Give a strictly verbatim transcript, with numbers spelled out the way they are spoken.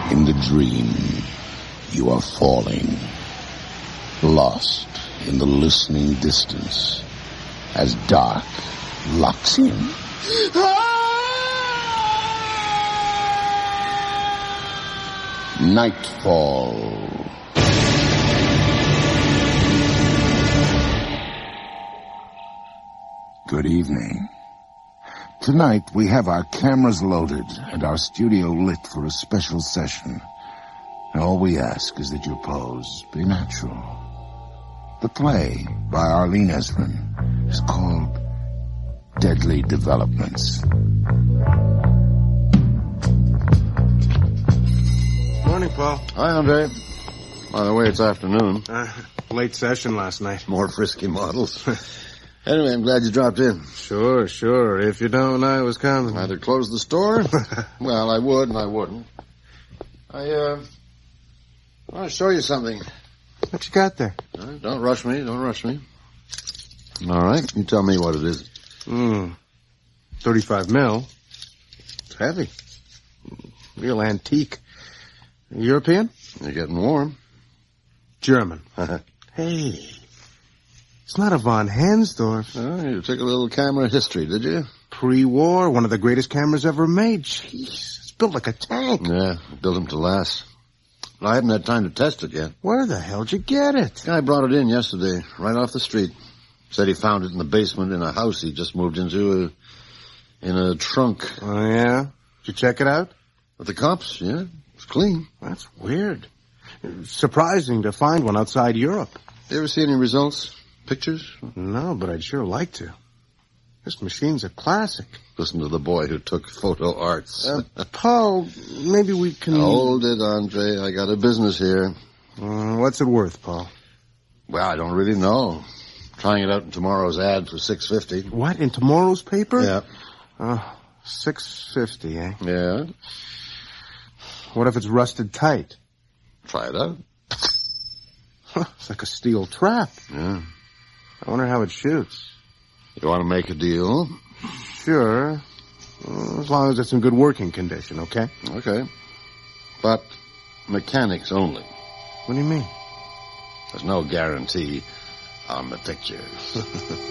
In the dream, you are falling, lost in the listening distance, as dark locks in. Nightfall. Good evening. Tonight, we have our cameras loaded and our studio lit for a special session. And all we ask is that your pose be natural. The play by Arlene Ezrin is called Deadly Developments. Morning, Paul. Hi, Andre. By the way, it's afternoon. Uh, late session last night. More frisky models. Anyway, I'm glad you dropped in. Sure, sure. If you don't know I was coming. Either close the store? Well, I would and I wouldn't. I, uh, want to show you something. What you got there? All right, don't rush me, don't rush me. All right, you tell me what it is. Hmm. thirty-five mil. It's heavy. Real antique. European? You're getting warm. German. Hey. It's not a von Hansdorff. Oh, you took a little camera history, did you? Pre-war, one of the greatest cameras ever made. Jeez, it's built like a tank. Yeah, built them to last. I haven't had time to test it yet. Where the hell'd you get it? Guy brought it in yesterday, right off the street. Said he found it in the basement in a house he just moved into, a, in a trunk. Oh, yeah? Did you check it out? With the cops, yeah. It's clean. That's weird. Surprising to find one outside Europe. You ever see any results? Pictures? No, but I'd sure like to. This machine's a classic. Listen to the boy who took photo arts. Uh, Paul, maybe we can... Hold it, Andre. I got a business here. Uh, what's it worth, Paul? Well, I don't really know. Trying it out in tomorrow's ad for six fifty. What, in tomorrow's paper? Yeah. Uh, six fifty, eh? Yeah. What if it's rusted tight? Try it out. It's like a steel trap. Yeah. I wonder how it shoots. You want to make a deal? Sure. Uh, as long as it's in good working condition, okay? Okay. But mechanics only. What do you mean? There's no guarantee on the pictures.